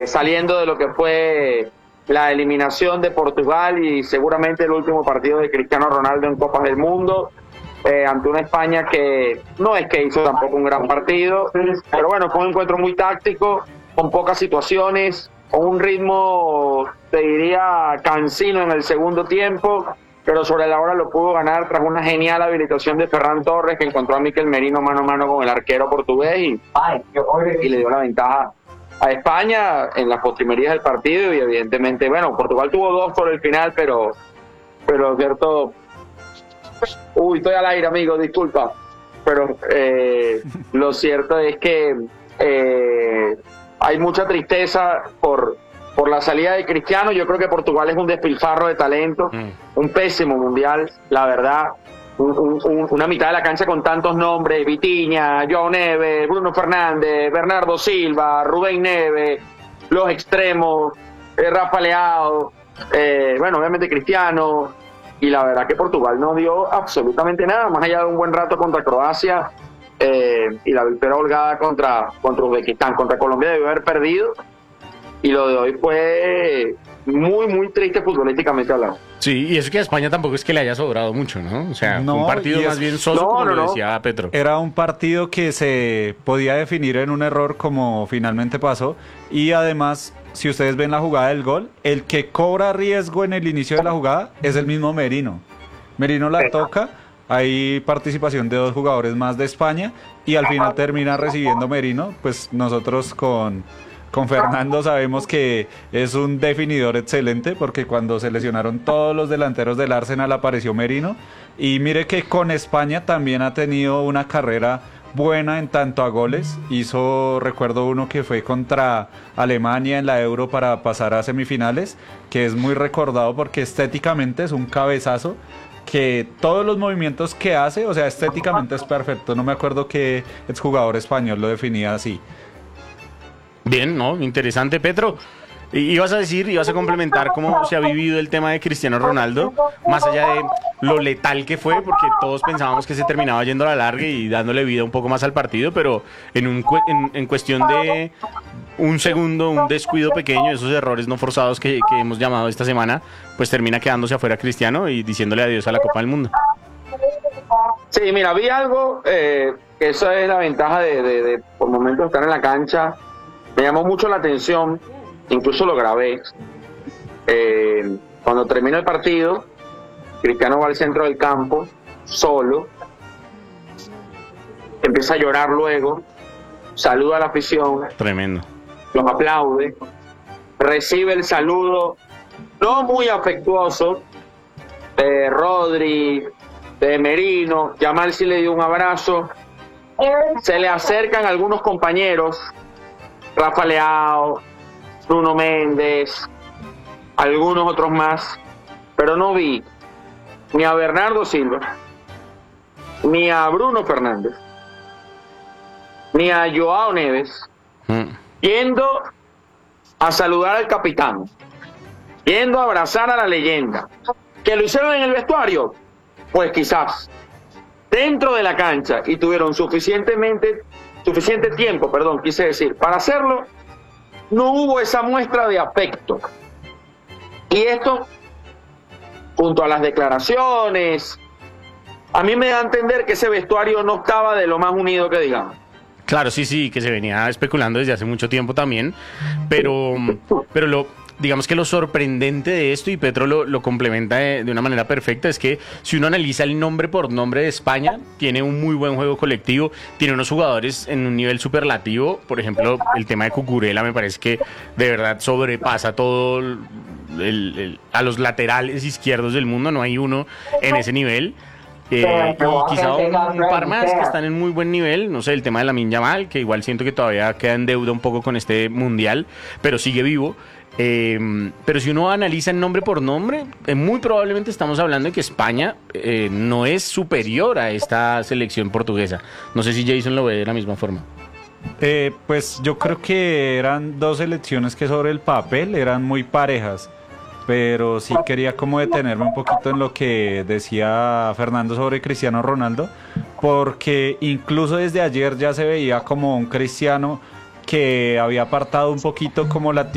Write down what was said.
saliendo de lo que fue la eliminación de Portugal y seguramente el último partido de Cristiano Ronaldo en Copas del Mundo, ante una España que no es que hizo tampoco un gran partido, pero bueno, fue un encuentro muy táctico, con pocas situaciones, con un ritmo, te diría, cansino en el segundo tiempo, pero sobre la hora lo pudo ganar tras una genial habilitación de Ferran Torres, que encontró a Mikel Merino mano a mano con el arquero portugués y le dio la ventaja a España en las postrimerías del partido. Y evidentemente, bueno, Portugal tuvo 2 por el final, pero cierto, estoy al aire, amigo, disculpa, pero lo cierto es que hay mucha tristeza por la salida de Cristiano. Yo creo que Portugal es un despilfarro de talento, un pésimo mundial, la verdad. Una mitad de la cancha con tantos nombres: Vitinha, João Neves, Bruno Fernández, Bernardo Silva, Rubén Neves, los extremos, Rafa Leao, bueno, obviamente Cristiano. Y la verdad que Portugal no dio absolutamente nada, más allá de un buen rato contra Croacia y la victoria holgada contra Uzbekistán. Contra Colombia debió haber perdido, y lo de hoy fue muy, muy triste futbolísticamente hablando. Sí, y eso que a España tampoco es que le haya sobrado mucho, ¿no? O sea, no, un partido más bien soso, como lo decía Petro. Era un partido que se podía definir en un error, como finalmente pasó, y además, si ustedes ven la jugada del gol, el que cobra riesgo en el inicio de la jugada es el mismo Merino. Merino la toca, hay participación de 2 jugadores más de España, y al final termina recibiendo Merino. Pues nosotros con Fernando sabemos que es un definidor excelente, porque cuando se lesionaron todos los delanteros del Arsenal apareció Merino. Y mire que con España también ha tenido una carrera buena en tanto a goles. Recuerdo uno que fue contra Alemania en la Euro para pasar a semifinales, que es muy recordado porque estéticamente es un cabezazo, que todos los movimientos que hace, o sea, estéticamente es perfecto. No me acuerdo qué exjugador español lo definía así. Bien, ¿no? Interesante, Petro. Ibas a complementar cómo se ha vivido el tema de Cristiano Ronaldo, más allá de lo letal que fue, porque todos pensábamos que se terminaba yendo a la larga y dándole vida un poco más al partido, pero en cuestión de un segundo, un descuido pequeño, esos errores no forzados que hemos llamado esta semana, pues termina quedándose afuera Cristiano y diciéndole adiós a la Copa del Mundo. Sí, mira, vi algo, eso es la ventaja de por momentos estar en la cancha. Me llamó mucho la atención, incluso lo grabé. Cuando termina el partido, Cristiano va al centro del campo, solo, empieza a llorar luego, saluda a la afición. Tremendo. Los aplaude, recibe el saludo, no muy afectuoso, de Rodri, de Merino. Yamal sí le dio un abrazo. Se le acercan algunos compañeros, Rafa Leao, Bruno Méndez, algunos otros más, pero no vi ni a Bernardo Silva, ni a Bruno Fernández, ni a João Neves yendo a saludar al capitán, yendo a abrazar a la leyenda. ¿Que lo hicieron en el vestuario? Pues quizás. Dentro de la cancha, y tuvieron suficiente tiempo, para hacerlo, no hubo esa muestra de afecto. Y esto, junto a las declaraciones, a mí me da a entender que ese vestuario no estaba de lo más unido que digamos. Claro, sí, que se venía especulando desde hace mucho tiempo también, pero digamos que lo sorprendente de esto, y Petro lo complementa de una manera perfecta, es que si uno analiza el nombre por nombre de España, tiene un muy buen juego colectivo, tiene unos jugadores en un nivel superlativo. Por ejemplo, el tema de Cucurella me parece que de verdad sobrepasa todo a los laterales izquierdos del mundo, no hay uno en ese nivel. Y quizá un par más que están en muy buen nivel, no sé, el tema de Lamine Yamal, que igual siento que todavía queda en deuda un poco con este mundial, pero sigue vivo. Pero si uno analiza el nombre por nombre, muy probablemente estamos hablando de que España no es superior a esta selección portuguesa. No sé si Jason lo ve de la misma forma. Pues yo creo que eran 2 selecciones que sobre el papel eran muy parejas, pero sí quería como detenerme un poquito en lo que decía Fernando sobre Cristiano Ronaldo, porque incluso desde ayer ya se veía como un Cristiano que había apartado un poquito como la